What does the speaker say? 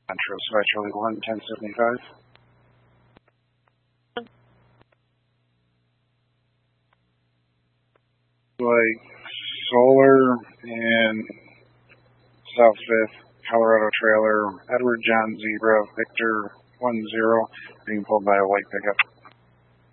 Metro, Sky Charlie 1, 1075. Like Solar and South 5th, Colorado Trailer, Edward John Zebra, Victor 10, being pulled by a white pickup.